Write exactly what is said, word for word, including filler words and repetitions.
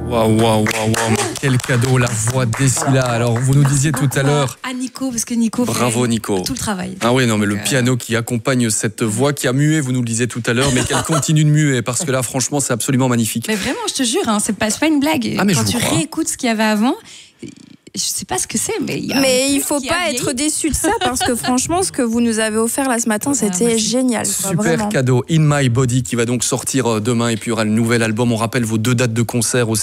Waouh, waouh, waouh, waouh, quel cadeau, la voix d'Essila. Alors, vous nous disiez tout à l'heure. À Nico, parce que Nico Bravo, fait Nico. tout le travail. Ah oui, non, mais Donc, le euh... piano qui accompagne cette voix qui a mué, vous nous le disiez tout à l'heure, mais qu'elle continue de muer, parce que là, franchement, c'est absolument magnifique. Mais vraiment, je te jure, hein, c'est pas, c'est pas une blague. Ah, mais Quand je tu vous crois. réécoutes ce qu'il y avait avant, je sais pas ce que c'est, mais il y a Mais un il truc faut qui a pas vieilli. être déçu de ça parce que franchement, ce que vous nous avez offert là ce matin, c'était merci. génial. quoi, Super vraiment. cadeau, In My Body, qui va donc sortir demain, et puis il y aura le nouvel album. On rappelle vos deux dates de concert aussi.